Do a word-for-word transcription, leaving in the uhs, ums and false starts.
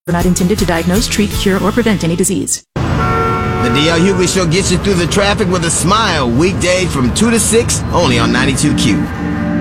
are not intended to diagnose, treat, cure, or prevent any disease. The D L Hughley Show gets you through the traffic with a smile. Weekday from two to six, only on ninety-two Q.